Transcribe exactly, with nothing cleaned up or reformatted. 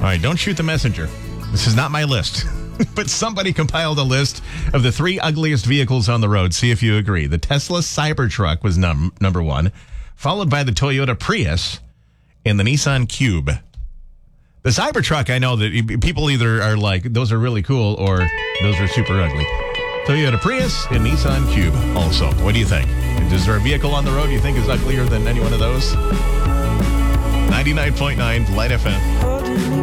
right, don't shoot the messenger. This is not my list. But somebody compiled a list of the three ugliest vehicles on the road. See if you agree. The Tesla Cybertruck was num- number one, followed by the Toyota Prius and the Nissan Cube. The Cybertruck, I know that people either are like, those are really cool, or those are super ugly. Toyota Prius and Nissan Cube also. What do you think? Is there a vehicle on the road you think is uglier than any one of those? ninety-nine point nine Light F M.